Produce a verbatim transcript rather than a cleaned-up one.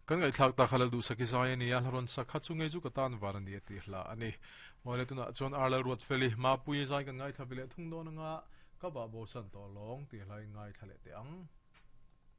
kan ngai thak ta khalal du sakizai ni al ron sakha chunge ju katan waran di ti hla ani mole tuna chon arla rot feli ma pui zai kan ngai thabile thung don nga ka ba bo san to long ti hlai ngai thale te ang